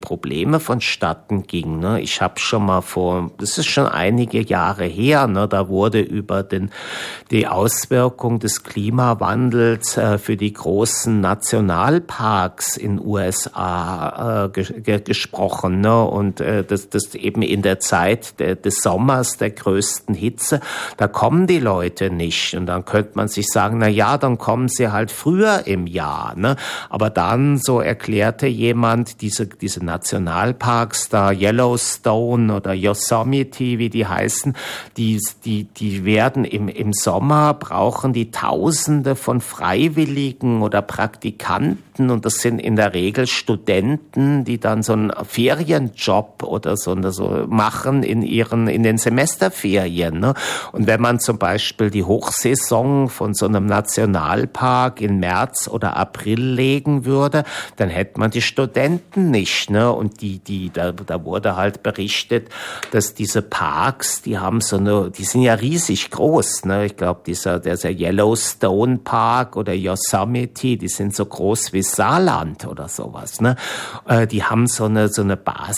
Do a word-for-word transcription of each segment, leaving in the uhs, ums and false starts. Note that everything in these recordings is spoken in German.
Probleme vonstatten ging. Ne? Ich habe schon mal vor, das ist schon einige Jahre her, ne? Da wurde über den die Auswirkung des Klimawandels äh, für die großen Nationalparks in U S A äh, ge- gesprochen, ne? Und äh, das, das eben in der Zeit der, des Sommers, der größten Hitze, da kommen die Leute nicht. Und dann könnte man sich sagen, na ja, dann kommen sie halt früher im Jahr, ne? Aber dann, so erklärte jemand, diese, diese Nationalparks da, Yellowstone oder Yosemite, wie die heißen, die, die, die werden im, im Sommer, brauchen die Tausende von Freiwilligen oder Praktikanten, und das sind in der Regel Studenten, die dann so einen Ferienjob oder so, so machen in ihren, in den Semesterferien, ne? Und wenn man zum Beispiel die Hochsaison von so einem Nationalpark in März oder April legen würde, dann hätte man die Studenten nicht, ne? Und die, die, da, da wurde halt berichtet, dass diese Parks, die haben so eine, die sind ja riesig groß, ne? Ich glaube, dieser, dieser Yellowstone Park oder Yosemite, die sind so groß wie Saarland oder sowas, ne? Äh, die haben so eine, so eine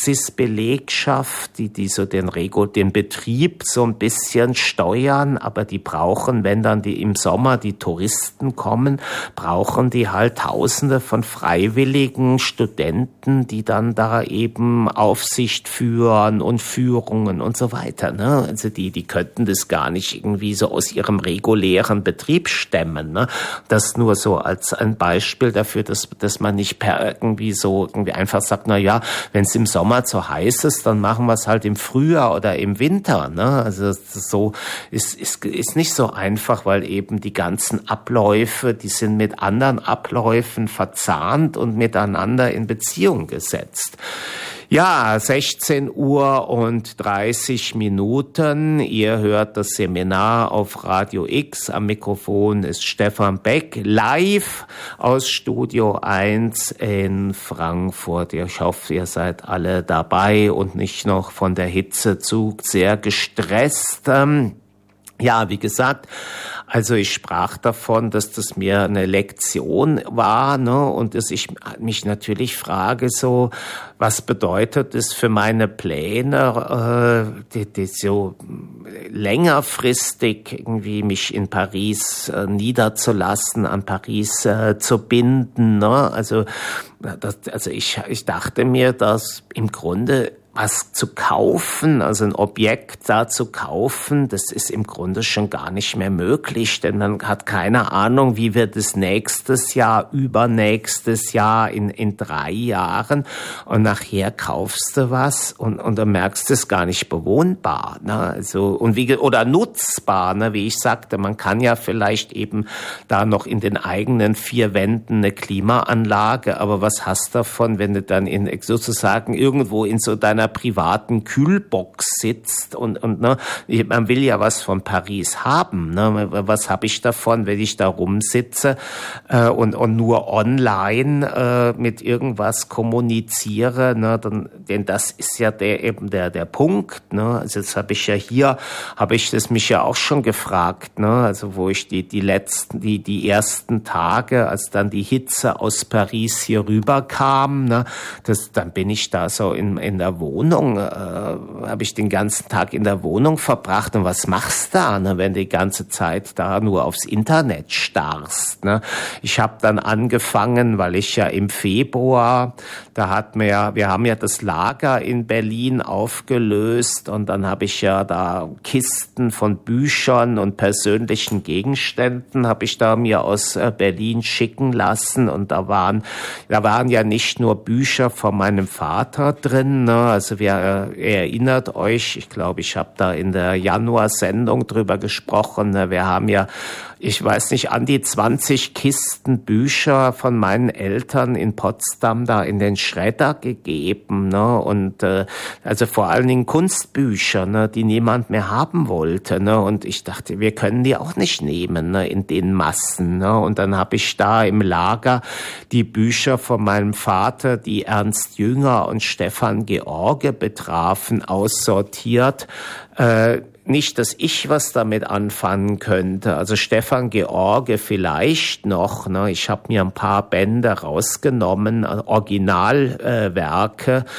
Basisbelegschaft, die, die so den Rego, den Betrieb so ein bisschen steuern, aber die brauchen, wenn dann die im Sommer die Touristen kommen, brauchen die halt Tausende von freiwilligen Studenten, die dann da eben Aufsicht führen und Führungen und so weiter, ne? Also die, die könnten das gar nicht irgendwie so aus ihrem regulären Betrieb stemmen, ne? Das nur so als ein Beispiel dafür, dass, dass man nicht per irgendwie so irgendwie einfach sagt, na ja, wenn es im Sommer zu heiß ist, dann machen wir es halt im Frühjahr oder im Winter, ne? Also so ist, ist, ist nicht so einfach, weil eben die ganzen Abläufe, die sind mit anderen Abläufen verzahnt und miteinander in Beziehung gesetzt. Ja, sechzehn Uhr und dreißig Minuten. Ihr hört das Seminar auf Radio X. Am Mikrofon ist Stefan Beck, live aus Studio eins in Frankfurt. Ich hoffe, ihr seid alle dabei und nicht noch von der Hitze zu sehr gestresst. Ja, wie gesagt, also ich sprach davon, dass das mir eine Lektion war, ne, und dass ich mich natürlich frage, so, was bedeutet es für meine Pläne, äh, die, die so längerfristig irgendwie mich in Paris äh, niederzulassen, an Paris äh, zu binden, ne? Also, das, also ich, ich dachte mir, dass im Grunde was zu kaufen, also ein Objekt da zu kaufen, das ist im Grunde schon gar nicht mehr möglich, denn man hat keine Ahnung, wie wird es nächstes Jahr, übernächstes Jahr, in, in drei Jahren, und nachher kaufst du was und, und dann merkst du es gar nicht bewohnbar, ne? Also, und wie, oder nutzbar, ne? Wie ich sagte, man kann ja vielleicht eben da noch in den eigenen vier Wänden eine Klimaanlage, aber was hast du davon, wenn du dann in, sozusagen irgendwo in so deiner privaten Kühlbox sitzt und, und ne, man will ja was von Paris haben, ne? Was habe ich davon, wenn ich da rumsitze äh, und, und nur online äh, mit irgendwas kommuniziere, ne? Dann, denn das ist ja der eben der der Punkt, ne? Also jetzt habe ich ja hier, habe ich das mich ja auch schon gefragt, ne? Also wo ich die die letzten, die die ersten Tage, als dann die Hitze aus Paris hier rüberkam, ne? Das, dann bin ich da so in in der Wohnung Wohnung, äh, habe ich den ganzen Tag in der Wohnung verbracht. Und was machst du da, ne, wenn du die ganze Zeit da nur aufs Internet starrst, ne? Ich habe dann angefangen, weil ich ja im Februar, da hat mir ja, wir haben ja das Lager in Berlin aufgelöst, und dann habe ich ja da Kisten von Büchern und persönlichen Gegenständen habe ich da mir aus Berlin schicken lassen, und da waren, da waren ja nicht nur Bücher von meinem Vater drin, ne? Also wer äh, erinnert euch, ich glaube, ich habe da in der Januar-Sendung drüber gesprochen, ne? Wir haben ja, ich weiß nicht, an die zwanzig Kisten Bücher von meinen Eltern in Potsdam da in den Schredder gegeben, ne? Und äh, also vor allen Dingen Kunstbücher, ne? Die niemand mehr haben wollte, ne? Und ich dachte, wir können die auch nicht nehmen, ne? In den Massen, ne? Und dann habe ich da im Lager die Bücher von meinem Vater, die Ernst Jünger und Stefan George betrafen, aussortiert. Äh, Nicht, dass ich was damit anfangen könnte. Also Stefan George vielleicht noch, ne? Ich habe mir ein paar Bände rausgenommen, Originalwerke, äh,